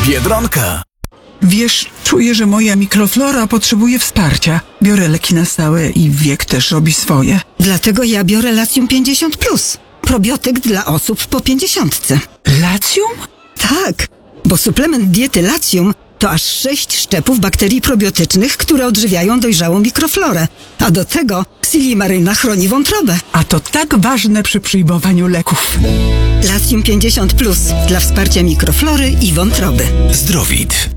Biedronka. Wiesz, czuję, że moja mikroflora potrzebuje wsparcia. Biorę leki na stałe i wiek też robi swoje. Dlatego ja biorę Latium 50+. Probiotyk dla osób po 50. Latium? Tak, bo suplement diety Latium to aż 6 szczepów bakterii probiotycznych, które odżywiają dojrzałą mikroflorę. A do tego Silimaryna chroni wątrobę. A to tak ważne przy przyjmowaniu leków. Latium 50+ dla wsparcia mikroflory i wątroby. Zdrowit.